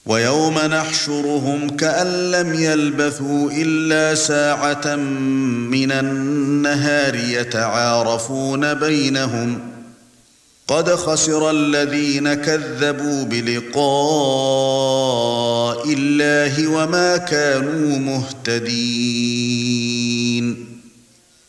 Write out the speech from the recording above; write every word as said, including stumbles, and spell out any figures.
ويوم نحشرهم كأن لم يلبثوا إلا ساعة من النهار يتعارفون بينهم قد خسر الذين كذبوا بلقاء الله وما كانوا مهتدين